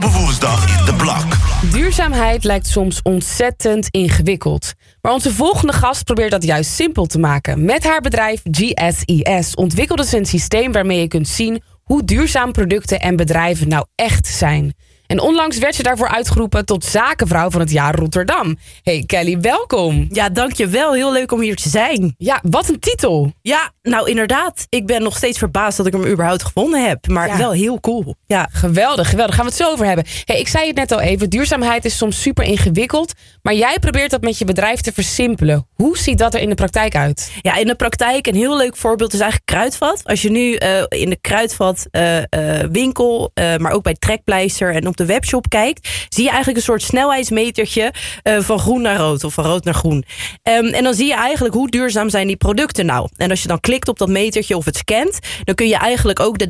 Op woensdag in de blok. Duurzaamheid lijkt soms ontzettend ingewikkeld. Maar onze volgende gast probeert dat juist simpel te maken. Met haar bedrijf GSES ontwikkelde ze een systeem waarmee je kunt zien hoe duurzaam producten en bedrijven nou echt zijn. En onlangs werd ze daarvoor uitgeroepen tot zakenvrouw van het jaar Rotterdam. Hey Kelly, welkom. Ja, dankjewel. Heel leuk om hier te zijn. Ja, wat een titel. Ja, nou inderdaad. Ik ben nog steeds verbaasd dat ik hem überhaupt gevonden heb. Maar wel heel cool. Ja. Geweldig. Gaan we het zo over hebben. Hey, ik zei het net al even, duurzaamheid is soms super ingewikkeld. Maar jij probeert dat met je bedrijf te versimpelen. Hoe ziet dat er in de praktijk uit? Ja, in de praktijk een heel leuk voorbeeld is eigenlijk Kruidvat. Als je nu in de Kruidvat winkel, maar ook bij Trekpleister en op de webshop kijkt, zie je eigenlijk een soort snelheidsmetertje van groen naar rood of van rood naar groen. En dan zie je eigenlijk hoe duurzaam zijn die producten nou. En als je dan klikt op dat metertje of het scant, dan kun je eigenlijk ook de